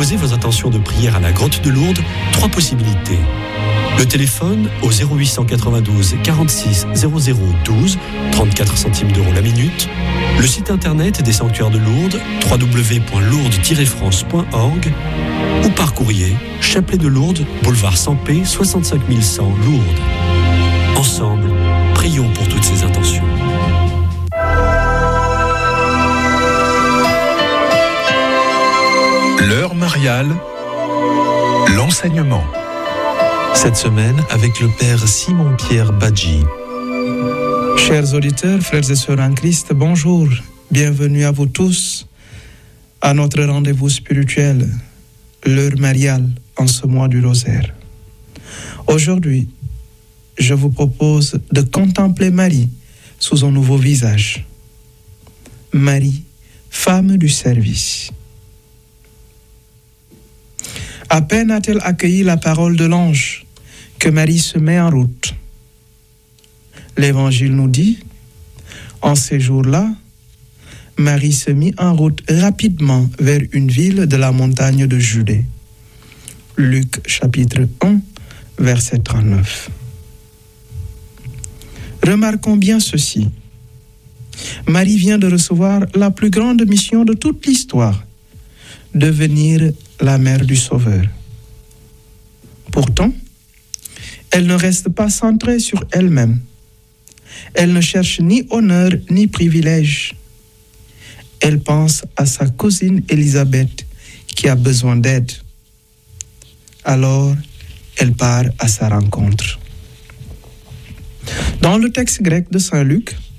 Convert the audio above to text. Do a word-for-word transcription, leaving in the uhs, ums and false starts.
déposez vos intentions de prière à la grotte de Lourdes, trois possibilités. Le téléphone au zéro huit cent quatre-vingt-douze quarante-six zéro zéro douze, trente-quatre centimes d'euros la minute. Le site internet des sanctuaires de Lourdes, w w w point lourdes tiret france point org, ou par courrier, Chapelet de Lourdes, boulevard Sampé, soixante-cinq mille cent Lourdes. Ensemble, prions pour toutes ces intentions. L'heure mariale, l'enseignement. Cette semaine, avec le Père Simon-Pierre Badji. Chers auditeurs, frères et sœurs en Christ, bonjour. Bienvenue à vous tous à notre rendez-vous spirituel, l'heure mariale en ce mois du rosaire. Aujourd'hui, je vous propose de contempler Marie sous un nouveau visage. Marie, femme du service. À peine a-t-elle accueilli la parole de l'ange que Marie se met en route. L'Évangile nous dit, en ces jours-là, Marie se mit en route rapidement vers une ville de la montagne de Judée. Luc chapitre un, verset trente-neuf. Remarquons bien ceci. Marie vient de recevoir la plus grande mission de toute l'histoire, devenir la mère du Sauveur. Pourtant, elle ne reste pas centrée sur elle-même. Elle ne cherche ni honneur ni privilège. Elle pense à sa cousine Élisabeth qui a besoin d'aide. Alors, elle part à sa rencontre. Dans le texte grec de Saint Luc,